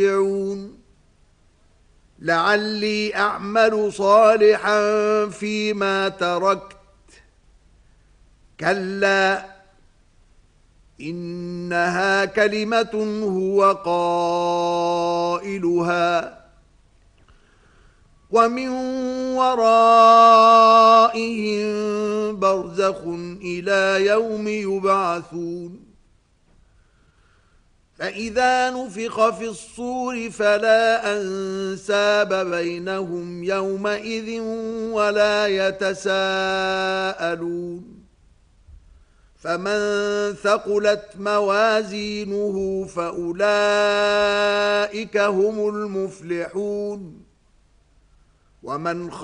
لعلي أعمل صالحا فيما تركت كلا إنها كلمة هو قائلها ومن ورائهم برزخ إلى يوم يبعثون فإذا نفخ في الصور فلا أنساب بينهم يومئذ ولا يتساءلون فمن ثقلت موازينه فأولئك هم المفلحون ومن